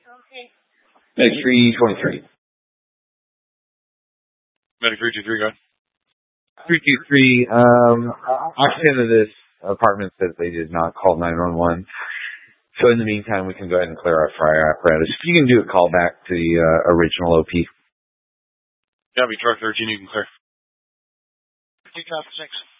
Medic 323. Medic 323, go ahead. 323, occupant of this apartment says they did not call 911. So in the meantime, we can go ahead and clear our fire apparatus. If you can do a call back to the original OP. Yeah, be truck 13, you can clear. 2 Top 6.